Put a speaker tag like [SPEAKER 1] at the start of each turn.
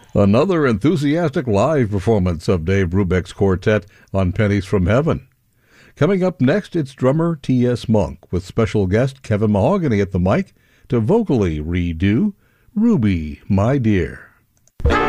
[SPEAKER 1] Another enthusiastic live performance of Dave Brubeck's quartet on Pennies from Heaven. Coming up next, it's drummer T.S. Monk with special guest Kevin Mahogany at the mic to vocally redo Ruby, My Dear.